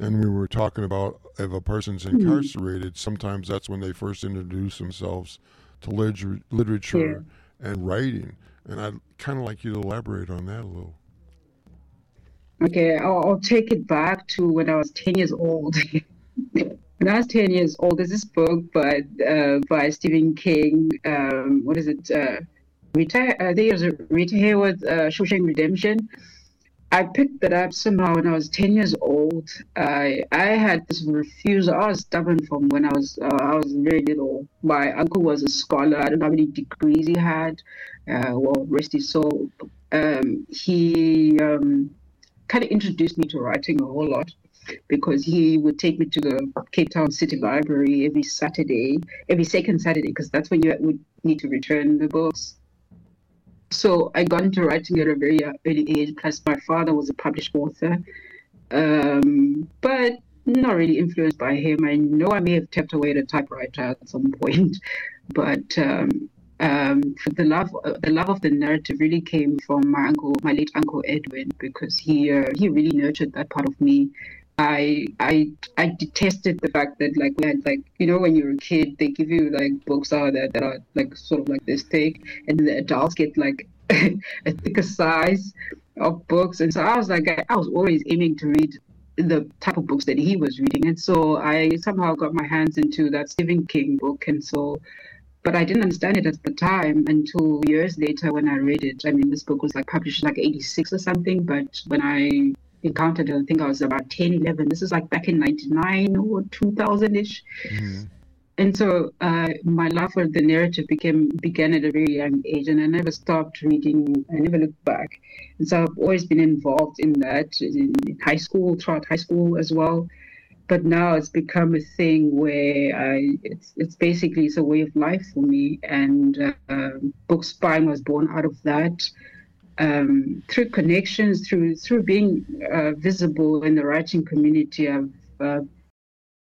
And we were talking about if a person's Hmm. incarcerated, sometimes that's when they first introduce themselves to Yeah. literature and writing. And I'd kind of like you to elaborate on that a little. Okay, I'll take it back to when I was 10 years old. When I was 10 years old, there's this book by Stephen King. What is it? I think it was Rita Hayworth, Shawshank Redemption. I picked that up somehow when I was 10 years old. I had this refusal. I was stubborn from when I was very little. My uncle was a scholar. I don't know how many degrees he had. Well, rest his soul. He kind of introduced me to writing a whole lot because he would take me to the Cape Town City Library every Saturday, every second Saturday, because that's when you would need to return the books. So I got into writing at a very early age. Plus, my father was a published author, but not really influenced by him. I know I may have tapped away at a typewriter at some point, but the love of the narrative really came from my uncle, my late uncle Edwin, because he really nurtured that part of me. I detested the fact that like we had like when you're a kid they give you like books out there that are like sort of like this thick, and then the adults get like a thicker size of books. And so I was like, I was always aiming to read the type of books that he was reading. And so I somehow got my hands into that Stephen King book. And so, but I didn't understand it at the time until years later when I read it. I mean, this book was like published in like 86 or something. But when I encountered it, I think I was about 10, 11. This is like back in 99 or 2000-ish. Mm-hmm. And so my love for the narrative began at a very young age, and I never stopped reading. I never looked back. And so I've always been involved in that in high school, throughout high school as well. But now it's become a thing where it's basically it's a way of life for me. And Book Spine was born out of that through connections, through being visible in the writing community. I've